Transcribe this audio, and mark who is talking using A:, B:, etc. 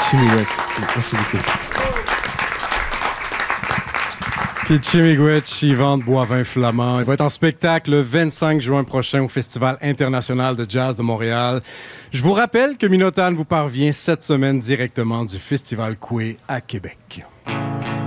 A: Kichimigwetch. Merci beaucoup.
B: Kichimigwetch, Yvonne Boivin-Flamand. Il va être en spectacle le 25 juin prochain au Festival international de jazz de Montréal. Je vous rappelle que Minotan vous parvient cette semaine directement du Festival Coué à Québec.